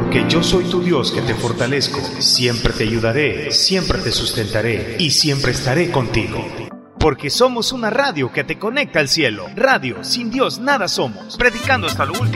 que yo soy tu Dios que te fortalezco, siempre te ayudaré, siempre te sustentaré y siempre estaré contigo. Porque somos una radio que te conecta al cielo. Radio, sin Dios nada somos. Predicando hasta lo último.